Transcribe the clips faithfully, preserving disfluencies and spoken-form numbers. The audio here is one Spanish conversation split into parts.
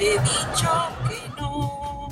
Le he dicho que no,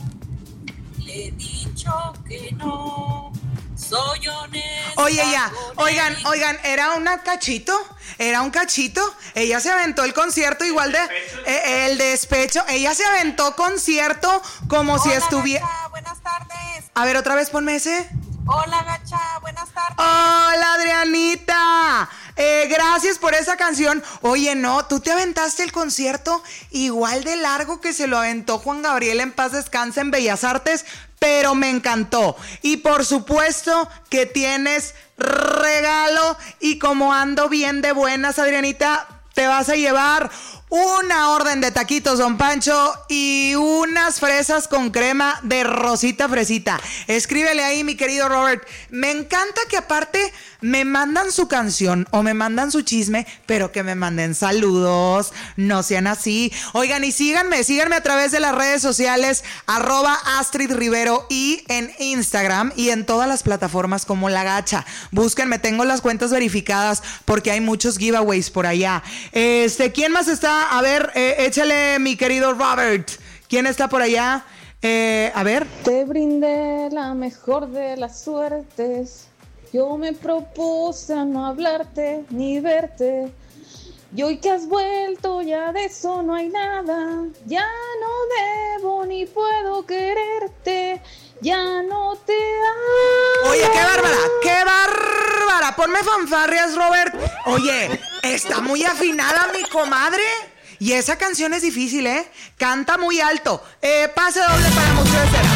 le he dicho que no, soy honesta. Oye, ya, oigan, oigan, ¿era una cachito? ¿Era un cachito? Ella se aventó el concierto igual de... Eh, el despecho, ella se aventó concierto como Hola, si estuviera... Gacha, buenas tardes. A ver, otra vez ponme ese. Hola, Gacha, buenas tardes. Hola, Adrianita. Eh, gracias por esa canción. Oye, no, tú te aventaste el concierto igual de largo que se lo aventó Juan Gabriel en paz descanse en Bellas Artes, pero me encantó. Y por supuesto que tienes regalo y como ando bien de buenas, Adrianita, te vas a llevar una orden de taquitos Don Pancho y unas fresas con crema de Rosita Fresita. Escríbele ahí, mi querido Robert. Me encanta que aparte me mandan su canción o me mandan su chisme, pero que me manden saludos, no sean así. Oigan, y síganme, síganme a través de las redes sociales, arroba Astrid Rivero y en Instagram y en todas las plataformas como La Gacha. Búsquenme, tengo las cuentas verificadas porque hay muchos giveaways por allá. Este, ¿quién más está? A ver, eh, échale, mi querido Robert. ¿Quién está por allá? Eh, a ver. Te brindé la mejor de las suertes. Yo me propuse a no hablarte ni verte. Y hoy que has vuelto ya de eso no hay nada. Ya no debo ni puedo quererte. Ya no te amo. Oye, qué bárbara, qué bárbara. Ponme fanfarrias, Robert. Oye, está muy afinada mi comadre. Y esa canción es difícil, ¿eh? Canta muy alto. Eh, pase doble para Museo de Cera.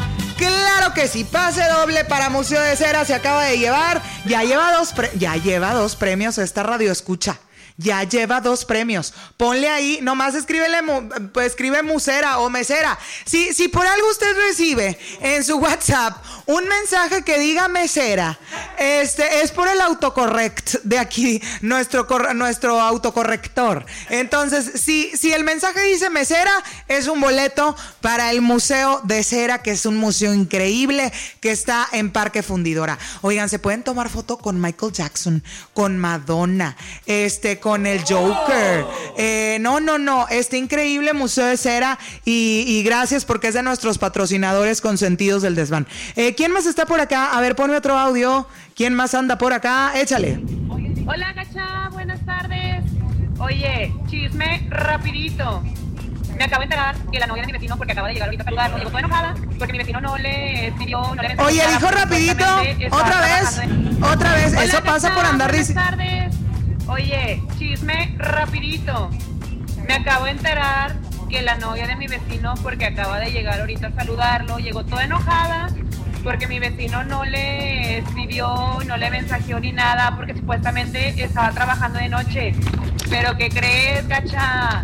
Claro que sí, pase doble para Museo de Cera. Se acaba de llevar. Ya lleva dos, pre- ya lleva dos premios esta radio escucha. Ya lleva dos premios. Ponle ahí, nomás escríbele, pues escribe musera o mesera. Si, si por algo usted recibe en su WhatsApp un mensaje que diga mesera, este es por el autocorrect de aquí, nuestro, nuestro autocorrector. Entonces, si, si el mensaje dice mesera, es un boleto para el Museo de Cera, que es un museo increíble que está en Parque Fundidora. Oigan, se pueden tomar foto con Michael Jackson, con Madonna, este, con con el Joker. Eh, no, no, no. Este increíble Museo de Cera. Y, y gracias porque es de nuestros patrocinadores consentidos del desván. Eh, ¿Quién más está por acá? A ver, ponme otro audio. ¿Quién más anda por acá? Échale. Hola, Gacha. Buenas tardes. Oye, chisme rapidito. Me acabo de enterar que la novia de mi vecino, porque acaba de llegar ahorita a saludarlo, llegó toda enojada porque mi vecino no le pidió, no le vendió. Oye, dijo rapidito. Otra vez. En... Otra vez. Hola, eso pasa por andar diciendo. Buenas tardes. Oye, chisme rapidito. Me acabo de enterar que la novia de mi vecino, porque acaba de llegar ahorita a saludarlo, llegó toda enojada porque mi vecino no le escribió, no le mensajeó ni nada, porque supuestamente estaba trabajando de noche. Pero ¿qué crees, Gacha?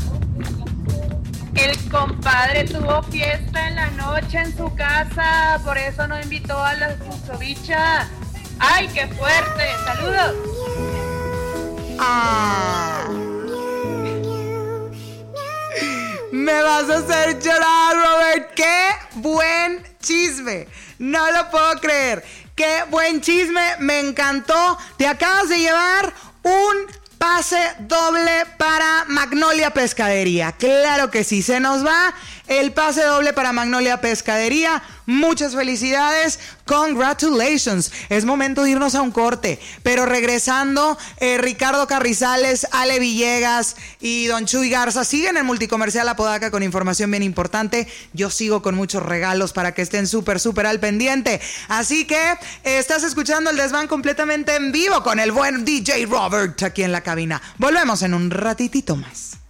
El compadre tuvo fiesta en la noche en su casa, por eso no invitó a la susodicha. ¡Ay, qué fuerte! ¡Saludos! Ah. Me vas a hacer llorar, Robert. ¡Qué buen chisme! No lo puedo creer. ¡Qué buen chisme! Me encantó. Te acabas de llevar un pase doble para Magnolia Pescadería. Claro que sí, se nos va el pase doble para Magnolia Pescadería. Muchas felicidades, congratulations. Es momento de irnos a un corte, pero regresando, eh, Ricardo Carrizales, Ale Villegas y Don Chuy Garza siguen en Multicomercial Apodaca con información bien importante. Yo sigo con muchos regalos para que estén súper, súper al pendiente. Así que eh, estás escuchando el desván completamente en vivo con el buen D J Robert aquí en la cabina. Volvemos en un ratitito más.